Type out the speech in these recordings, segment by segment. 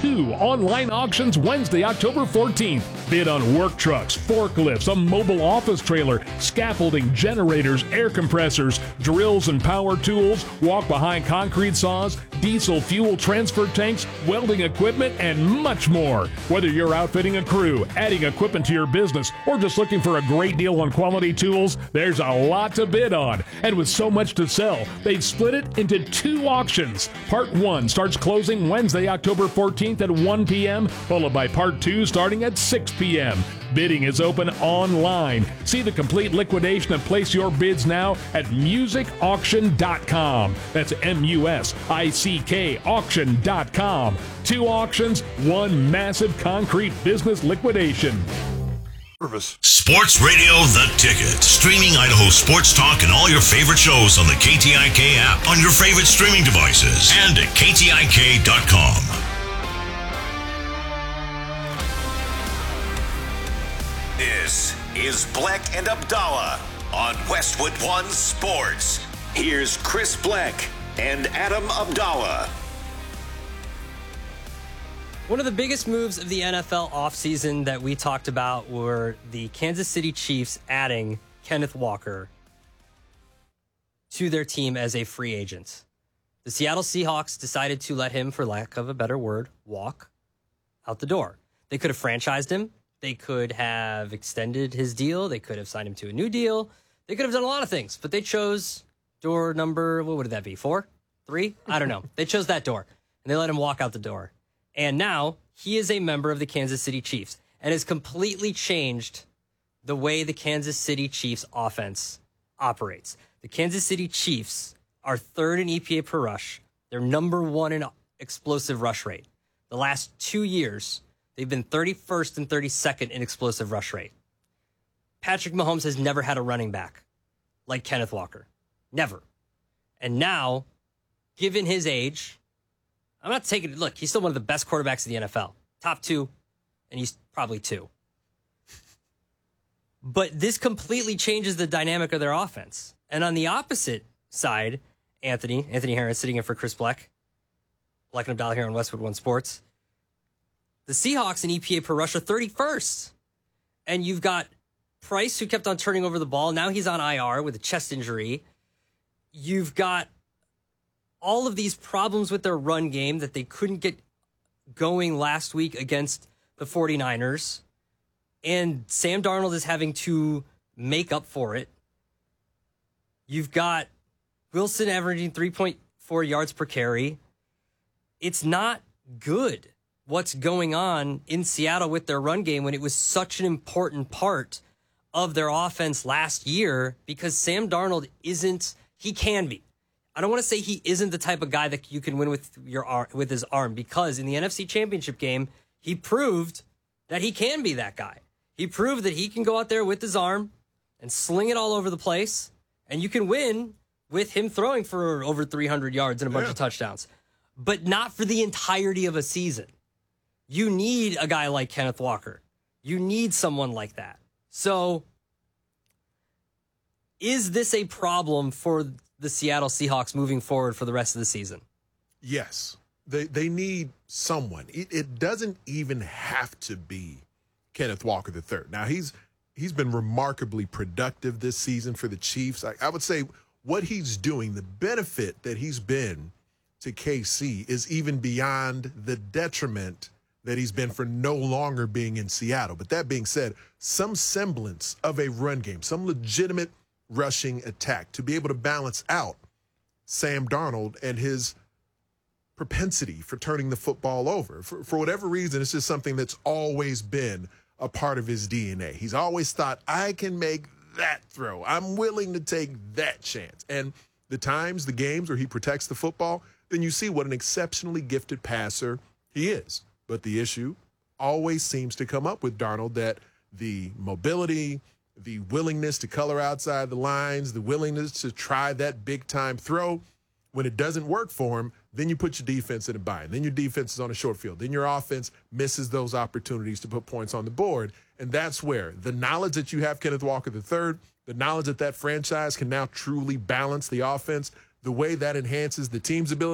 2 online auctions Wednesday, October 14th. Bid on work trucks, forklifts, a mobile office trailer, scaffolding, generators, air compressors, drills and power tools, walk-behind concrete saws, diesel fuel transfer tanks, welding equipment, and much more. Whether you're outfitting a crew, adding equipment to your business, or just looking for a great deal on quality tools, there's a lot to bid on. And with so much to sell, they've split it into 2 auctions. Part 1 starts closing Wednesday, October 14th at 1 p.m., followed by Part 2 starting at 6 p.m. Bidding is open online. See the complete liquidation and place your bids now at musicauction.com. That's MUSICK auction.com. 2 auctions, 1 massive concrete business liquidation. Sports Radio The Ticket. Streaming Idaho sports talk and all your favorite shows on the KTIK app, on your favorite streaming devices, and at KTIK.com. This is Bleck and Abdallah on Westwood One Sports. Here's Chris Bleck and Adam Abdallah. One of the biggest moves of the NFL offseason that we talked about were the Kansas City Chiefs adding Kenneth Walker to their team as a free agent. The Seattle Seahawks decided to let him, for lack of a better word, walk out the door. They could have franchised him. They could have extended his deal. They could have signed him to a new deal. They could have done a lot of things, but they chose door number, what would that be, 4? 3? I don't know. They chose that door, and they let him walk out the door. And now he is a member of the Kansas City Chiefs and has completely changed the way the Kansas City Chiefs offense operates. The Kansas City Chiefs are 3rd in EPA per rush. They're number 1 in explosive rush rate. The last 2 years, they've been 31st and 32nd in explosive rush rate. Patrick Mahomes has never had a running back like Kenneth Walker. Never. And now, given his age, I'm not taking it. Look, he's still one of the best quarterbacks in the NFL. Top 2, and he's probably 2. But this completely changes the dynamic of their offense. And on the opposite side, Anthony Harris sitting in for Chris Bleck and Abdallah here on Westwood One Sports. The Seahawks in EPA per rush are 31st. And you've got Price, who kept on turning over the ball. Now he's on IR with a chest injury. You've got all of these problems with their run game that they couldn't get going last week against the 49ers. And Sam Darnold is having to make up for it. You've got Wilson averaging 3.4 yards per carry. It's not good what's going on in Seattle with their run game when it was such an important part of their offense last year, because Sam Darnold he can be. I don't want to say he isn't the type of guy that you can win with his arm, because in the NFC Championship game, he proved that he can be that guy. He proved that he can go out there with his arm and sling it all over the place, and you can win with him throwing for over 300 yards and a bunch of touchdowns, but not for the entirety of a season. You need a guy like Kenneth Walker. You need someone like that. So, is this a problem for the Seattle Seahawks moving forward for the rest of the season? Yes. They need someone. It doesn't even have to be Kenneth Walker III. Now, he's been remarkably productive this season for the Chiefs. I would say what he's doing, the benefit that he's been to KC is even beyond the detriment that he's been for no longer being in Seattle. But that being said, some semblance of a run game, some legitimate rushing attack to be able to balance out Sam Darnold and his propensity for turning the football over. For whatever reason, it's just something that's always been a part of his DNA. He's always thought, I can make that throw. I'm willing to take that chance. And the games where he protects the football, then you see what an exceptionally gifted passer he is. But the issue always seems to come up with Darnold, that the mobility, the willingness to color outside the lines, the willingness to try that big-time throw, when it doesn't work for him, then you put your defense in a bind. Then your defense is on a short field. Then your offense misses those opportunities to put points on the board. And that's where the knowledge that you have Kenneth Walker III, the knowledge that franchise can now truly balance the offense, the way that enhances the team's ability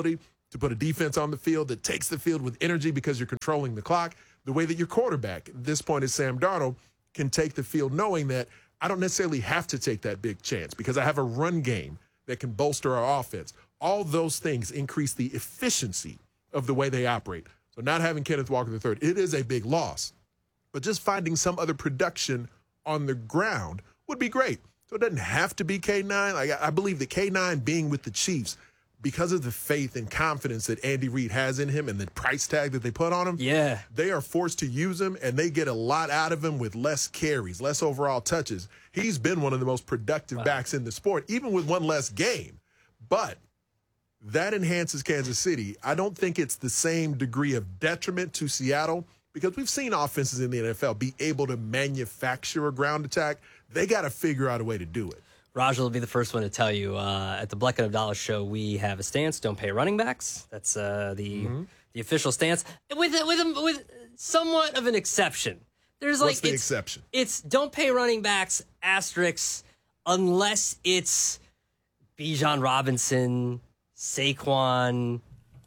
to put a defense on the field that takes the field with energy because you're controlling the clock, the way that your quarterback, at this point is Sam Darnold, can take the field knowing that I don't necessarily have to take that big chance because I have a run game that can bolster our offense. All those things increase the efficiency of the way they operate. So not having Kenneth Walker III, it is a big loss. But just finding some other production on the ground would be great. So it doesn't have to be K9. Like, I believe that K9 being with the Chiefs, because of the faith and confidence that Andy Reid has in him and the price tag that they put on him, they are forced to use him, and they get a lot out of him with less carries, less overall touches. He's been one of the most productive backs in the sport, even with one less game. But that enhances Kansas City. I don't think it's the same degree of detriment to Seattle because we've seen offenses in the NFL be able to manufacture a ground attack. They got to figure out a way to do it. Raj will be the first one to tell you, at the Bleck and Abdallah show, we have a stance: don't pay running backs. That's the official stance, with somewhat of an exception. There's What's the exception? It's don't pay running backs, asterisk, unless it's Bijan Robinson, Saquon,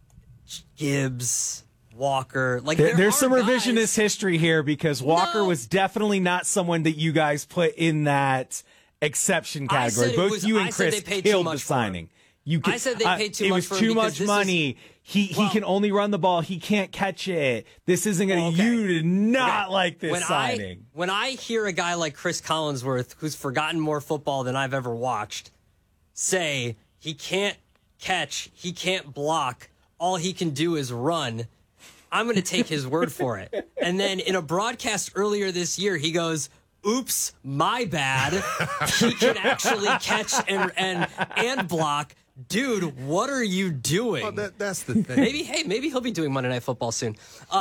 Gibbs, Walker. Like there's some revisionist history here because Walker was definitely not someone that you guys put in that exception category. Both you and Chris killed the signing. I said they paid too much. It was too much money. He can only run the ball. He can't catch it. This isn't going to. You did not like this signing. When I hear a guy like Chris Collinsworth, who's forgotten more football than I've ever watched, say he can't catch, he can't block, all he can do is run, I'm going to take his word for it. And then in a broadcast earlier this year, he goes, oops, my bad. He can actually catch and block. Dude, what are you doing? Well, that's the thing. Maybe he'll be doing Monday Night Football soon.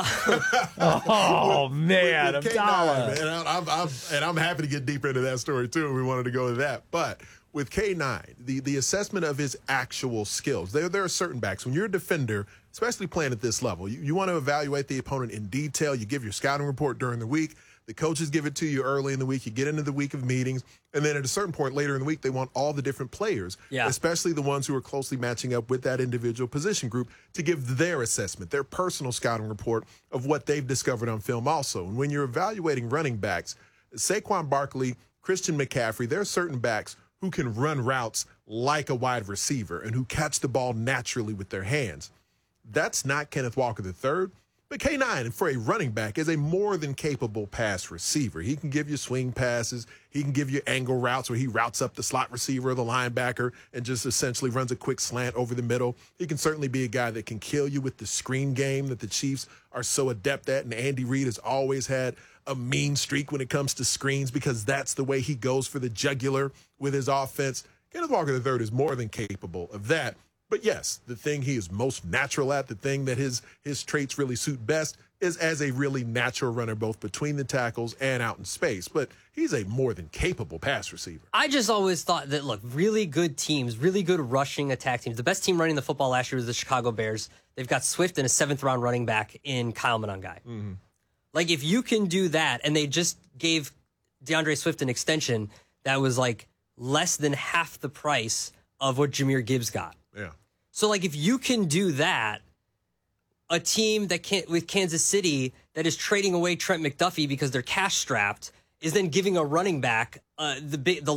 Oh man, Abdallah. And I'm happy to get deeper into that story too. We wanted to go to that, but with K9, the assessment of his actual skills. There are certain backs when you're a defender, especially playing at this level, you want to evaluate the opponent in detail. You give your scouting report during the week. The coaches give it to you early in the week. You get into the week of meetings. And then at a certain point later in the week, they want all the different players, especially the ones who are closely matching up with that individual position group, to give their assessment, their personal scouting report of what they've discovered on film also. And when you're evaluating running backs, Saquon Barkley, Christian McCaffrey, there are certain backs who can run routes like a wide receiver and who catch the ball naturally with their hands. That's not Kenneth Walker III. But K9, for a running back, is a more than capable pass receiver. He can give you swing passes. He can give you angle routes where he routes up the slot receiver or the linebacker and just essentially runs a quick slant over the middle. He can certainly be a guy that can kill you with the screen game that the Chiefs are so adept at. And Andy Reid has always had a mean streak when it comes to screens because that's the way he goes for the jugular with his offense. Kenneth Walker III is more than capable of that. But yes, the thing he is most natural at, the thing that his traits really suit best is as a really natural runner, both between the tackles and out in space. But he's a more than capable pass receiver. I just always thought that, look, really good teams, really good rushing attack teams. The best team running the football last year was the Chicago Bears. They've got Swift and a 7th-round running back in Kyle Monangai. Mm-hmm. Like, if you can do that, and they just gave DeAndre Swift an extension that was, like, less than half the price of what Jahmyr Gibbs got. Yeah. So, like, if you can do that, a team that can't, with Kansas City that is trading away Trent McDuffie because they're cash strapped is then giving a running back the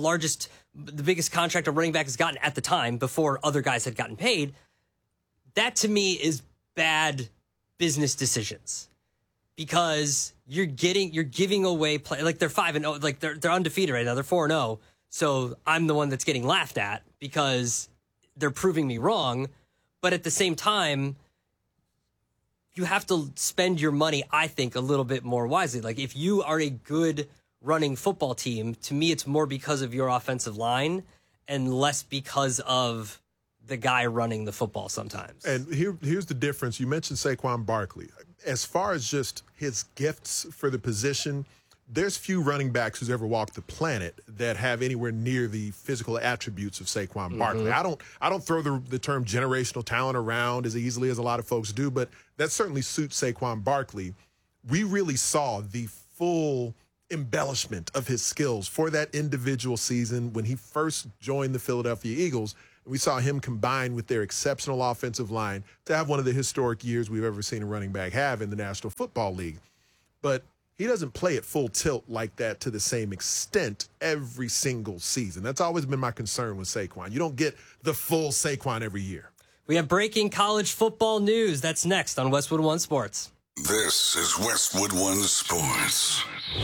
biggest contract a running back has gotten at the time before other guys had gotten paid. That to me is bad business decisions because you're giving away play, like they're 5-0, like they're undefeated right now. They're 4-0. So I'm the one that's getting laughed at because they're proving me wrong. But at the same time, you have to spend your money, I think, a little bit more wisely. Like, if you are a good running football team, to me, it's more because of your offensive line and less because of the guy running the football sometimes. And here's the difference. You mentioned Saquon Barkley. As far as just his gifts for the position, there's few running backs who's ever walked the planet that have anywhere near the physical attributes of Saquon Barkley. I don't throw the term generational talent around as easily as a lot of folks do, but that certainly suits Saquon Barkley. We really saw the full embellishment of his skills for that individual season when he first joined the Philadelphia Eagles. We saw him combine with their exceptional offensive line to have one of the historic years we've ever seen a running back have in the National Football League. But he doesn't play at full tilt like that to the same extent every single season. That's always been my concern with Saquon. You don't get the full Saquon every year. We have breaking college football news. That's next on Westwood One Sports. This is Westwood One Sports.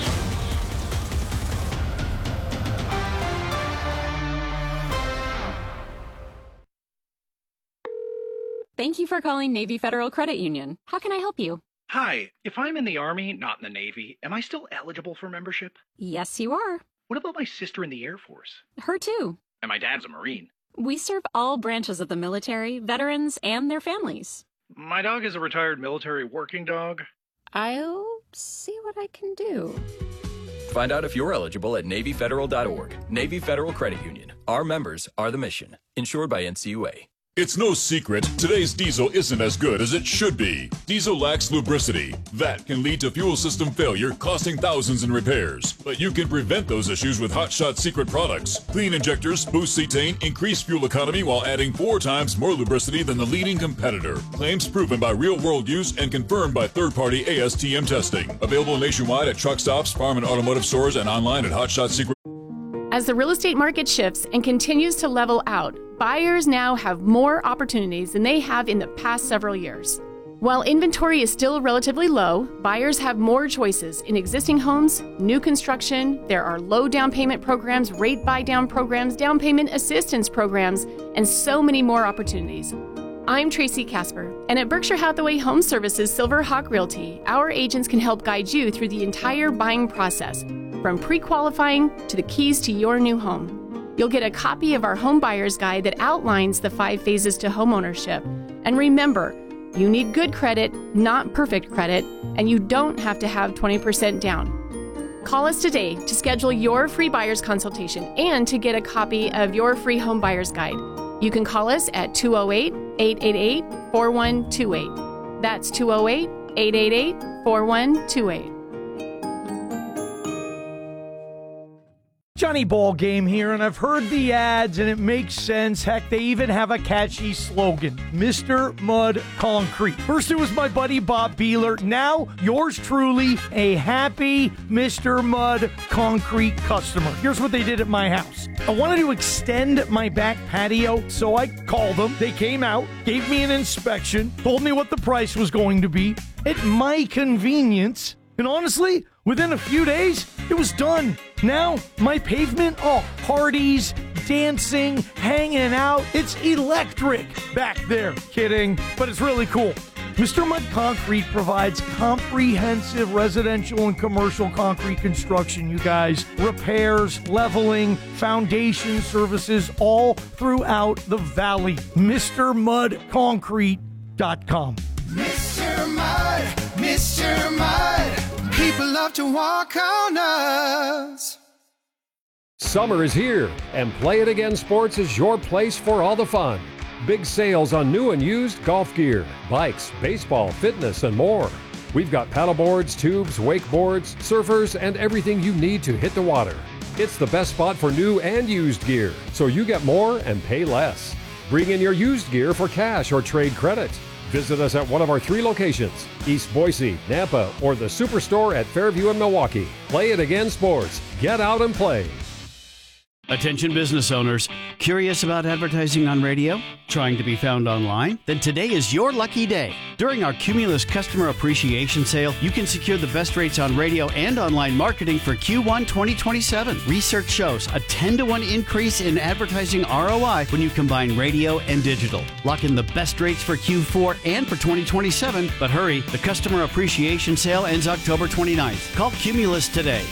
Thank you for calling Navy Federal Credit Union. How can I help you? Hi, if I'm in the Army, not in the Navy, am I still eligible for membership? Yes, you are. What about my sister in the Air Force? Her too. And my dad's a Marine. We serve all branches of the military, veterans, and their families. My dog is a retired military working dog. I'll see what I can do. Find out if you're eligible at NavyFederal.org. Navy Federal Credit Union. Our members are the mission. Insured by NCUA. It's no secret, today's diesel isn't as good as it should be. Diesel lacks lubricity. That can lead to fuel system failure, costing thousands in repairs. But you can prevent those issues with Hot Shot secret products. Clean injectors, boost cetane, increase fuel economy while adding 4 times more lubricity than the leading competitor. Claims proven by real-world use and confirmed by third-party ASTM testing. Available nationwide at truck stops, farm and automotive stores, and online at Hot Shot Secret. As the real estate market shifts and continues to level out, buyers now have more opportunities than they have in the past several years. While inventory is still relatively low, buyers have more choices in existing homes, new construction. There are low down payment programs, rate buy down programs, down payment assistance programs, and so many more opportunities. I'm Tracy Casper, and at Berkshire Hathaway Home Services Silver Hawk Realty, our agents can help guide you through the entire buying process, from pre-qualifying to the keys to your new home. You'll get a copy of our home buyer's guide that outlines the 5 phases to homeownership. And remember, you need good credit, not perfect credit, and you don't have to have 20% down. Call us today to schedule your free buyer's consultation and to get a copy of your free home buyer's guide. You can call us at 208-888-4128. That's 208-888-4128. Johnny Ball Game here, and I've heard the ads, and it makes sense. Heck, they even have a catchy slogan, Mr. Mud Concrete. First, it was my buddy Bob Beeler. Now, yours truly, a happy Mr. Mud Concrete customer. Here's what they did at my house. I wanted to extend my back patio, so I called them. They came out, gave me an inspection, told me what the price was going to be at my convenience, and honestly, within a few days, it was done. Now, my pavement, parties, dancing, hanging out. It's electric back there. Kidding, but it's really cool. Mr. Mud Concrete provides comprehensive residential and commercial concrete construction, you guys. Repairs, leveling, foundation services, all throughout the valley. MrMudConcrete.com. Mr. Mud, Mr. Mud. People love to walk on us. Summer is here, and Play It Again Sports is your place for all the fun. Big sales on new and used golf gear, bikes, baseball, fitness, and more. We've got paddleboards, tubes, wakeboards, surfers, and everything you need to hit the water. It's the best spot for new and used gear, so you get more and pay less. Bring in your used gear for cash or trade credit. Visit us at one of our 3 locations, East Boise, Nampa, or the Superstore at Fairview and Milwaukee. Play It Again Sports. Get out and play. Attention business owners, curious about advertising on radio? Trying to be found online? Then today is your lucky day. During our Cumulus Customer Appreciation Sale, you can secure the best rates on radio and online marketing for Q1 2027. Research shows a 10-to-1 increase in advertising ROI when you combine radio and digital. Lock in the best rates for Q4 and for 2027, but hurry, the Customer Appreciation Sale ends October 29th. Call Cumulus today,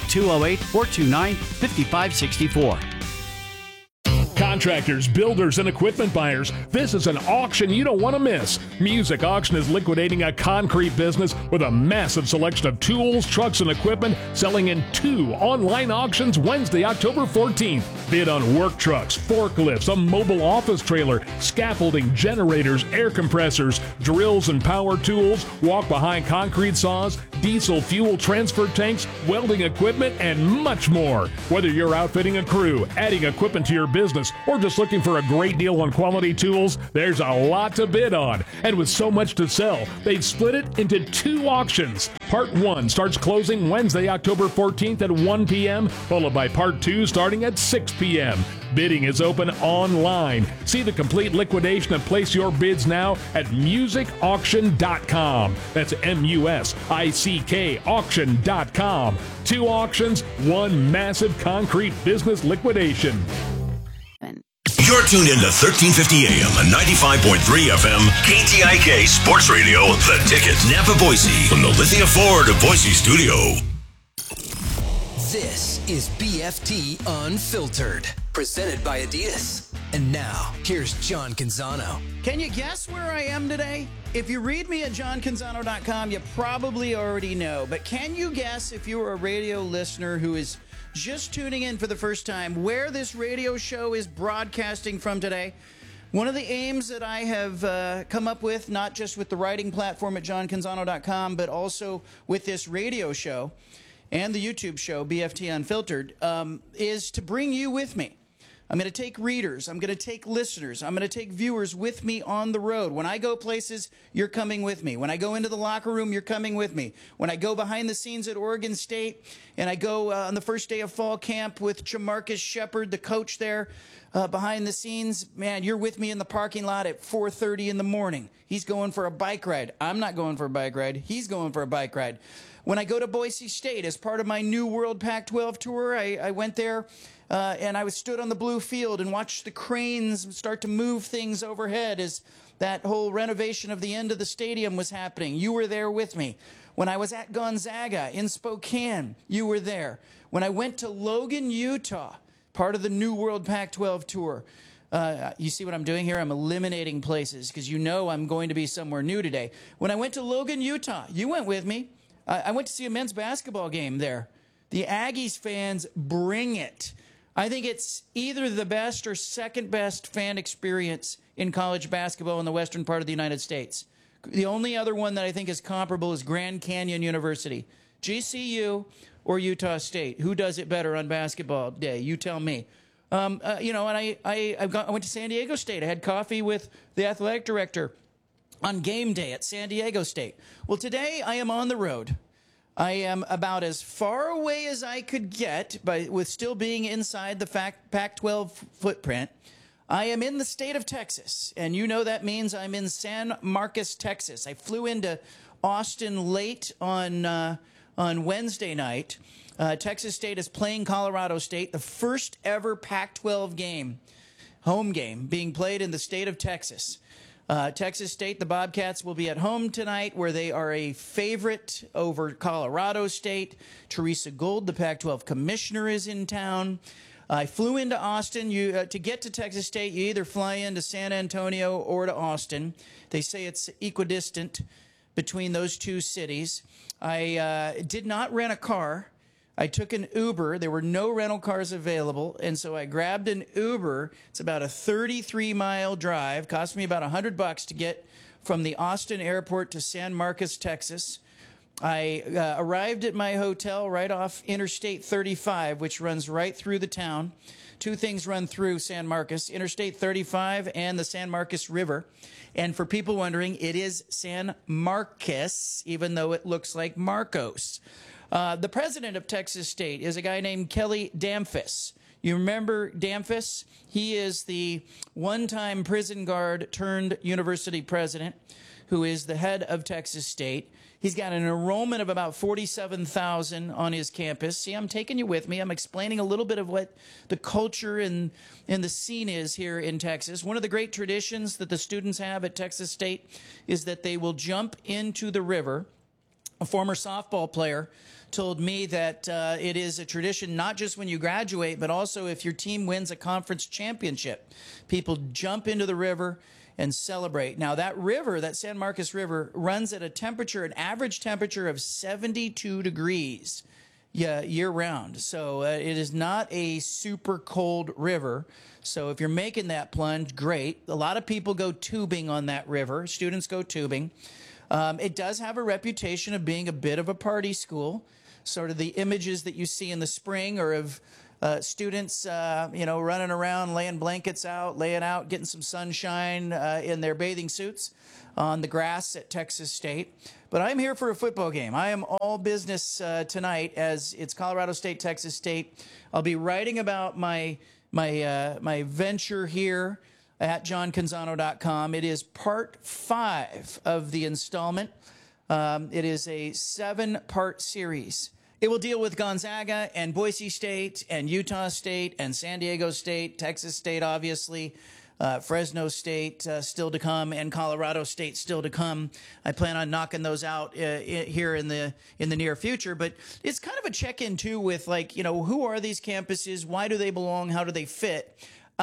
208-429-5564. Contractors, builders, and equipment buyers, this is an auction you don't want to miss. Music Auction is liquidating a concrete business with a massive selection of tools, trucks, and equipment selling in 2 online auctions Wednesday, October 14th. Bid on work trucks, forklifts, a mobile office trailer, scaffolding, generators, air compressors, drills and power tools, walk-behind concrete saws, diesel fuel transfer tanks, welding equipment, and much more. Whether you're outfitting a crew, adding equipment to your business, Or just looking for a great deal on quality tools? There's a lot to bid on. And with so much to sell, they've split it into 2 auctions. Part 1 starts closing Wednesday, October 14th at 1 p.m., followed by Part 2 starting at 6 p.m. Bidding is open online. See the complete liquidation and place your bids now at musicauction.com. That's MUSICK auction.com. 2 auctions, 1 massive concrete business liquidation. You're tuned into 1350 AM and 95.3 FM, KTIK Sports Radio, The Ticket, Napa, Boise, from the Lithia Ford of Boise studio. This is BFT Unfiltered, presented by Adidas. And now, here's John Canzano. Can you guess where I am today? If you read me at johncanzano.com, you probably already know. But can you guess, if you are a radio listener who is just tuning in for the first time, where this radio show is broadcasting from today? One of the aims that I have come up with, not just with the writing platform at johncanzano.com, but also with this radio show and the YouTube show, BFT Unfiltered, is to bring you with me. I'm going to take readers. I'm going to take listeners. I'm going to take viewers with me on the road. When I go places, you're coming with me. When I go into the locker room, you're coming with me. When I go behind the scenes at Oregon State, and I go on the first day of fall camp with Jamarcus Shepard, the coach there, behind the scenes, man, you're with me in the parking lot at 4:30 in the morning. He's going for a bike ride. I'm not going for a bike ride. He's going for a bike ride. When I go to Boise State as part of my New World Pac-12 tour, I went there and I was stood on the blue field and watched the cranes start to move things overhead as that whole renovation of the end of the stadium was happening. You were there with me. When I was at Gonzaga in Spokane, you were there. When I went to Logan, Utah, part of the New World Pac-12 tour, you see what I'm doing here? I'm eliminating places because you know I'm going to be somewhere new today. When I went to Logan, Utah, you went with me. I went to see a men's basketball game there. The Aggies fans bring it. I think it's either the best or second best fan experience in college basketball in the western part of the United States. The only other one that I think is comparable is Grand Canyon University. GCU or Utah State. Who does it better on basketball day? You tell me. And I went to San Diego State. I had coffee with the athletic director on game day at San Diego State. Well, today I am on the road. I am about as far away as I could get with still being inside the Pac-12 footprint. I am in the state of Texas, and you know that means I'm in San Marcos, Texas. I flew into Austin late on Wednesday night. Texas State is playing Colorado State, the first ever Pac-12 game, home game, being played in the state of Texas. Texas State, the Bobcats, will be at home tonight, where they are a favorite over Colorado State. Teresa Gould, the Pac-12 commissioner, is in town. I flew into Austin. To get to Texas State, you either fly into San Antonio or to Austin. They say it's equidistant between those two cities. I did not rent a car. I took an Uber. There were no rental cars available, and so I grabbed an Uber. It's about a 33-mile drive. Cost me about $100 to get from the Austin airport to San Marcos, Texas. I arrived at my hotel right off Interstate 35, which runs right through the town. Two things run through San Marcos, Interstate 35 and the San Marcos River. And for people wondering, it is San Marcos, even though it looks like Marcos. The president of Texas State is a guy named Kelly Damphousse. You remember Damphousse? He is the one-time prison guard turned university president who is the head of Texas State. He's got an enrollment of about 47,000 on his campus. See, I'm taking you with me. I'm explaining a little bit of what the culture and the scene is here in Texas. One of the great traditions that the students have at Texas State is that they will jump into the river. A former softball player told me that it is a tradition not just when you graduate, but also if your team wins a conference championship. People jump into the river and celebrate. Now, that river, that San Marcos River, runs at an average temperature of 72 degrees year-round. So it is not a super cold river. So if you're making that plunge, great. A lot of people go tubing on that river. Students go tubing. It does have a reputation of being a bit of a party school. Sort of the images that you see in the spring are of students, running around, laying blankets out, getting some sunshine in their bathing suits on the grass at Texas State. But I'm here for a football game. I am all business tonight, as it's Colorado State, Texas State. I'll be writing about my venture here at johncanzano.com. It is part 5 of the installment. It is a 7-part series. It will deal with Gonzaga and Boise State and Utah State and San Diego State, Texas State, obviously, Fresno State still to come, and Colorado State still to come. I plan on knocking those out here in the near future. But it's kind of a check-in too with who are these campuses? Why do they belong? How do they fit?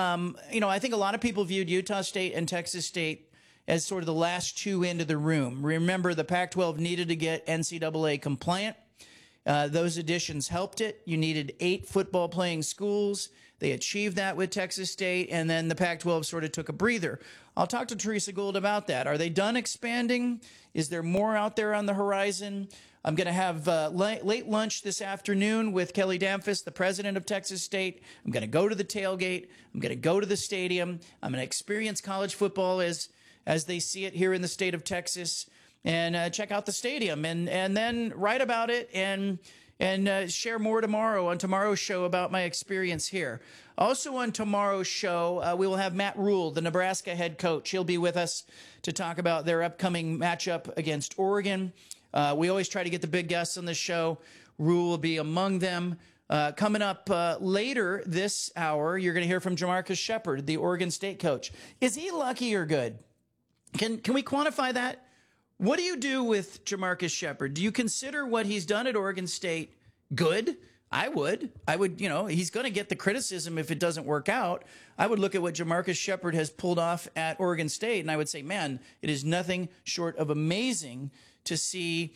I think a lot of people viewed Utah State and Texas State as sort of the last two into the room. Remember, the Pac-12 needed to get NCAA compliant. Those additions helped it. You needed 8 football-playing schools. They achieved that with Texas State, and then the Pac-12 sort of took a breather. I'll talk to Teresa Gould about that. Are they done expanding? Is there more out there on the horizon? I'm going to have late lunch this afternoon with Kelly Damphus, the president of Texas State. I'm going to go to the tailgate. I'm going to go to the stadium. I'm going to experience college football as they see it here in the state of Texas, and check out the stadium, and then write about it and share more tomorrow on tomorrow's show about my experience here. Also on tomorrow's show, we will have Matt Rhule, the Nebraska head coach. He'll be with us to talk about their upcoming matchup against Oregon. We always try to get the big guests on the show. Rhule will be among them. Coming up later this hour, you're going to hear from Jamarcus Shepard, the Oregon State coach. Is he lucky or good? Can we quantify that? What do you do with Jamarcus Shepard? Do you consider what he's done at Oregon State good? I would, he's going to get the criticism if it doesn't work out. I would look at what Jamarcus Shepard has pulled off at Oregon State, and I would say, man, it is nothing short of amazing to see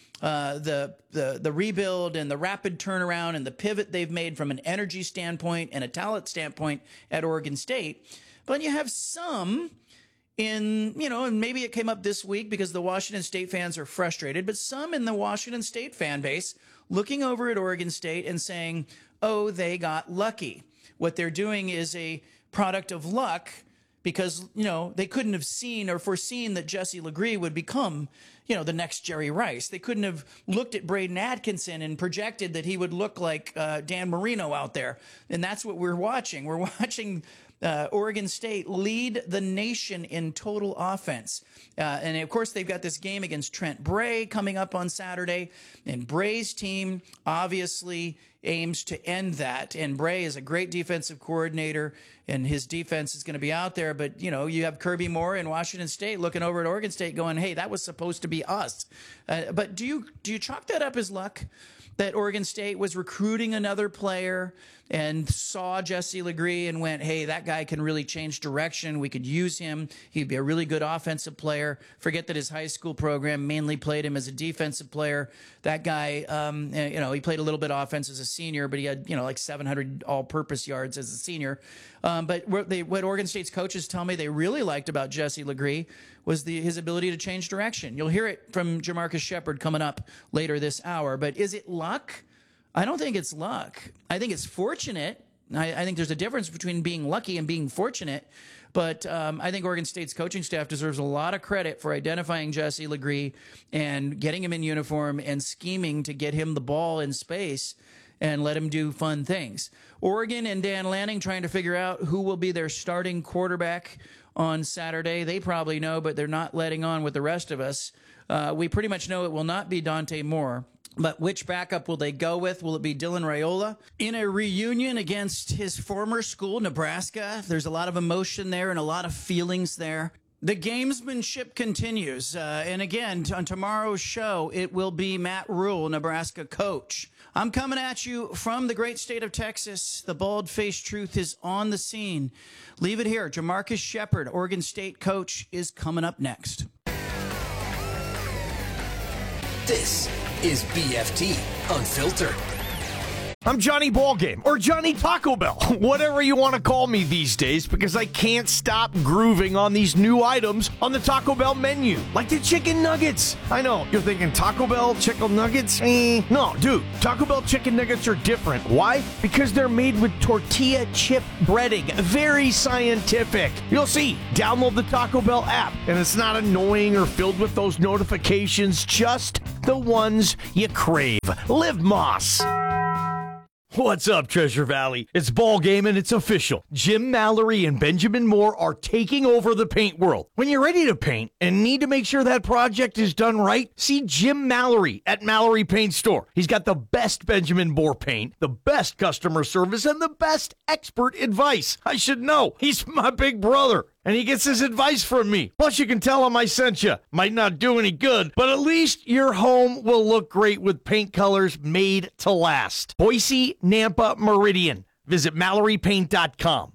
the rebuild and the rapid turnaround and the pivot they've made from an energy standpoint and a talent standpoint at Oregon State. But you have some and maybe it came up this week because the Washington State fans are frustrated, but some in the Washington State fan base looking over at Oregon State and saying, oh, they got lucky. What they're doing is a product of luck because, they couldn't have seen or foreseen that Jesse LeGree would become, the next Jerry Rice. They couldn't have looked at Braden Atkinson and projected that he would look like Dan Marino out there. And that's what we're watching. We're watching Oregon State lead the nation in total offense. And of course, they've got this game against Trent Bray coming up on Saturday. And Bray's team obviously aims to end that. And Bray is a great defensive coordinator, and his defense is going to be out there. But, you have Kirby Moore in Washington State looking over at Oregon State going, hey, that was supposed to be us. But do you chalk that up as luck? That Oregon State was recruiting another player and saw Jesse LeGree and went, hey, that guy can really change direction. We could use him. He'd be a really good offensive player. Forget that his high school program mainly played him as a defensive player. That guy, he played a little bit of offense as a senior, but he had, like 700 all-purpose yards as a senior. But what Oregon State's coaches tell me they really liked about Jesse LeGree was his ability to change direction. You'll hear it from Jamarcus Shepard coming up later this hour. But is it luck? I don't think it's luck. I think it's fortunate. I think there's a difference between being lucky and being fortunate. But I think Oregon State's coaching staff deserves a lot of credit for identifying Jesse LeGree and getting him in uniform and scheming to get him the ball in space and let him do fun things. Oregon and Dan Lanning trying to figure out who will be their starting quarterback on Saturday. They probably know, but they're not letting on with the rest of us. We pretty much know it will not be Dante Moore. But which backup will they go with? Will it be Dylan Raiola? In a reunion against his former school, Nebraska, there's a lot of emotion there and a lot of feelings there. The gamesmanship continues. And again, on tomorrow's show, it will be Matt Rhule, Nebraska coach. I'm coming at you from the great state of Texas. The bald-faced truth is on the scene. Leave it here. Jamarcus Shepard, Oregon State coach, is coming up next. This is BFT Unfiltered. I'm Johnny Ballgame, or Johnny Taco Bell, whatever you want to call me these days, because I can't stop grooving on these new items on the Taco Bell menu, like the chicken nuggets. I know, you're thinking Taco Bell chicken nuggets? No, dude, Taco Bell chicken nuggets are different. Why? Because they're made with tortilla chip breading. Very scientific. You'll see. Download the Taco Bell app, and it's not annoying or filled with those notifications, just the ones you crave. Live Moss. What's up, Treasure Valley? It's ball game and it's official. Jim Mallory and Benjamin Moore are taking over the paint world. When you're ready to paint and need to make sure that project is done right, see Jim Mallory at Mallory Paint Store. He's got the best Benjamin Moore paint, the best customer service, and the best expert advice. I should know. He's my big brother, and he gets his advice from me. Plus, you can tell him I sent you. Might not do any good, but at least your home will look great with paint colors made to last. Boise, Nampa, Meridian. Visit MalloryPaint.com.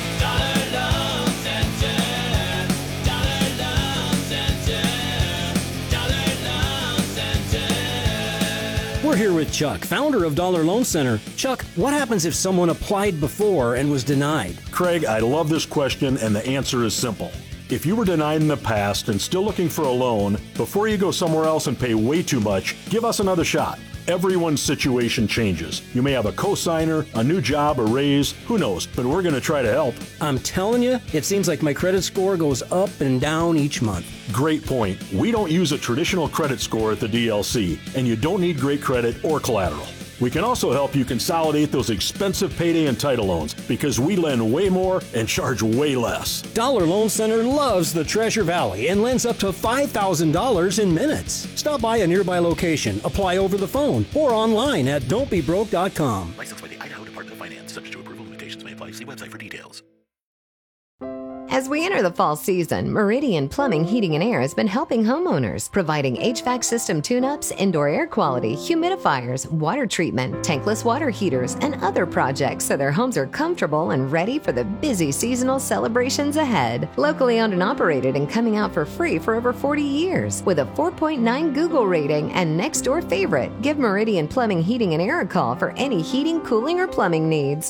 We're here with Chuck, founder of Dollar Loan Center. Chuck, what happens if someone applied before and was denied? Craig, I love this question, and the answer is simple. If you were denied in the past and still looking for a loan, before you go somewhere else and pay way too much, give us another shot. Everyone's situation changes. You may have a cosigner, a new job, a raise, who knows, but we're going to try to help. I'm telling you, it seems like my credit score goes up and down each month. Great point. We don't use a traditional credit score at the DLC, and you don't need great credit or collateral. We can also help you consolidate those expensive payday and title loans because we lend way more and charge way less. Dollar Loan Center loves the Treasure Valley and lends up to $5,000 in minutes. Stop by a nearby location, apply over the phone, or online at don'tbebroke.com. Licensed by the Idaho Department of Finance. Subject to approval, limitations may apply. See website for details. As we enter the fall season, Meridian Plumbing, Heating, and Air has been helping homeowners, providing HVAC system tune-ups, indoor air quality, humidifiers, water treatment, tankless water heaters, and other projects so their homes are comfortable and ready for the busy seasonal celebrations ahead. Locally owned and operated and coming out for free for over 40 years. With a 4.9 Google rating and next door favorite, give Meridian Plumbing, Heating, and Air a call for any heating, cooling, or plumbing needs.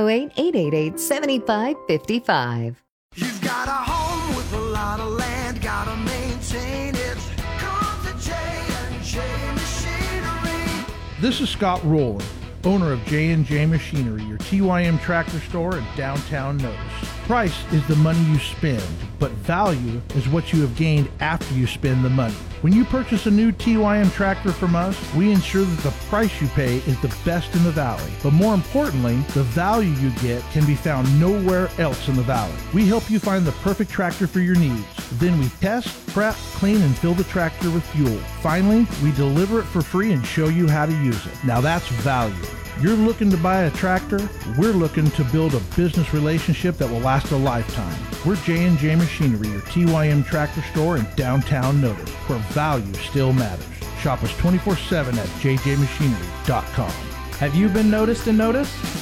208-888-7555. You've got a home with a lot of land, gotta maintain it. Come to J&J Machinery. This is Scott Rowland, owner of J&J Machinery, your TYM tractor store in downtown Notice. Price is the money you spend, but value is what you have gained after you spend the money. When you purchase a new TYM tractor from us, we ensure that the price you pay is the best in the valley. But more importantly, the value you get can be found nowhere else in the valley. We help you find the perfect tractor for your needs. Then we test, prep, clean, and fill the tractor with fuel. Finally, we deliver it for free and show you how to use it. Now that's value. You're looking to buy a tractor, we're looking to build a business relationship that will last a lifetime. We're J&J Machinery, your TYM tractor store in downtown Notice, where value still matters. Shop us 24/7 at jjmachinery.com. Have you been noticed and noticed?